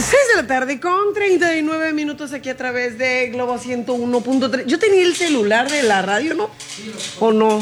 de la tarde con 39 minutos aquí a través de Globo 101.3. Yo tenía el celular de la radio, ¿no? ¿O no?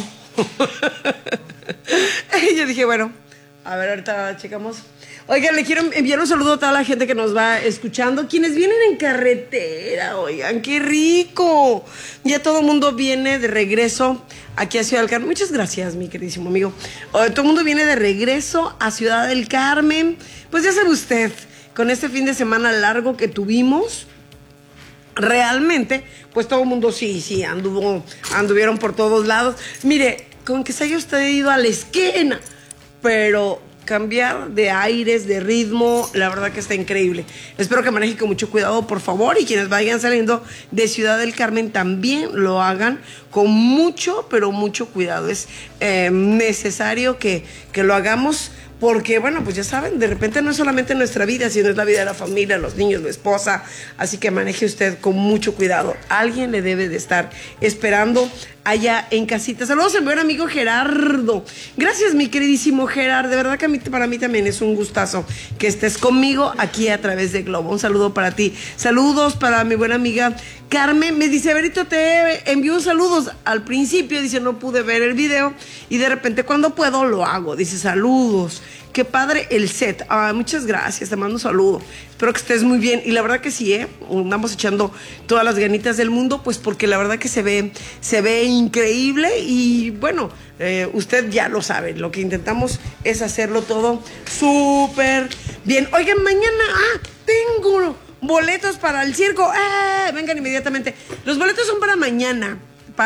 Yo dije, bueno, a ver, ahorita checamos. Oigan, le quiero enviar un saludo a toda la gente que nos va escuchando. Quienes vienen en carretera, oigan, qué rico. Ya todo el mundo viene de regreso aquí a Ciudad del Carmen. Muchas gracias, mi queridísimo amigo. Todo el mundo viene de regreso a Ciudad del Carmen. Pues ya sabe usted, con este fin de semana largo que tuvimos, realmente, pues todo el mundo sí, anduvieron por todos lados. Mire, con que se haya usted ido a la esquina, pero cambiar de aires, de ritmo, la verdad que está increíble. Espero que manejen con mucho cuidado, por favor, y quienes vayan saliendo de Ciudad del Carmen también lo hagan con mucho, pero mucho cuidado. Es necesario que lo hagamos. Porque, bueno, pues ya saben, de repente no es solamente nuestra vida, sino es la vida de la familia, los niños, la esposa. Así que maneje usted con mucho cuidado. Alguien le debe de estar esperando allá en casita. Saludos a mi buen amigo Gerardo. Gracias, mi queridísimo Gerardo. De verdad que para mí también es un gustazo que estés conmigo aquí a través de Globo. Un saludo para ti. Saludos para mi buena amiga Carmen. Me dice, Berito, te envío saludos. Al principio, dice, no pude ver el video. Y de repente, cuando puedo, lo hago. Dice, saludos. Qué padre el set. Muchas gracias, te mando un saludo. Espero que estés muy bien. Y la verdad que sí, andamos echando todas las ganitas del mundo, pues porque la verdad que se ve increíble. Y bueno, usted ya lo sabe. Lo que intentamos es hacerlo todo súper bien. Oigan, mañana tengo boletos para el circo. Vengan inmediatamente. Los boletos son para mañana.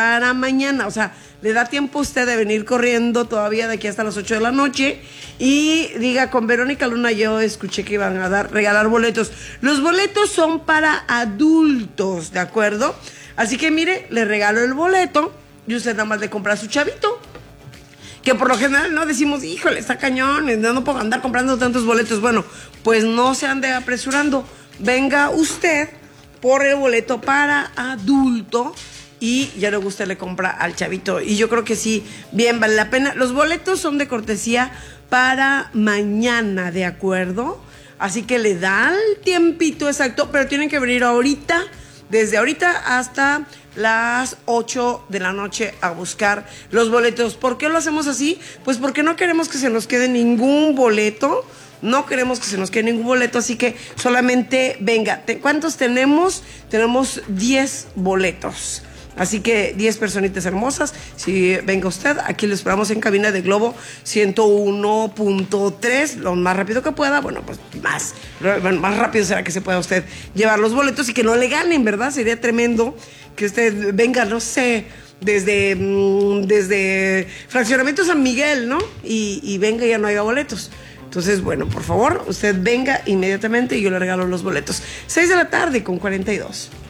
O sea, le da tiempo a usted de venir corriendo todavía de aquí hasta las 8 de la noche y diga, con Verónica Luna yo escuché que iban a regalar boletos. Los boletos son para adultos, ¿de acuerdo? Así que mire, le regalo el boleto y usted nada más le compra a su chavito. Que por lo general no decimos, híjole, está cañón, no puedo andar comprando tantos boletos. Bueno, pues no se ande apresurando. Venga usted por el boleto para adulto y ya luego usted le compra al chavito. Y yo creo que sí, bien, vale la pena. Los boletos son de cortesía para mañana, ¿de acuerdo? Así que le da el tiempito exacto, pero tienen que venir ahorita, desde ahorita hasta las 8 de la noche a buscar los boletos. ¿Por qué lo hacemos así? Pues porque no queremos que se nos quede ningún boleto. No queremos que se nos quede ningún boleto, así que solamente venga. ¿Cuántos tenemos? Tenemos 10 boletos. Así que 10 personitas hermosas. Si venga usted, aquí lo esperamos en cabina de Globo 101.3, lo más rápido que pueda. Bueno, pues más rápido será que se pueda usted llevar los boletos y que no le ganen, ¿verdad? Sería tremendo que usted venga, no sé, desde Fraccionamiento San Miguel, ¿no? Y venga y ya no haya boletos. Entonces, bueno, por favor, usted venga inmediatamente y yo le regalo los boletos. 6 de la tarde con 42.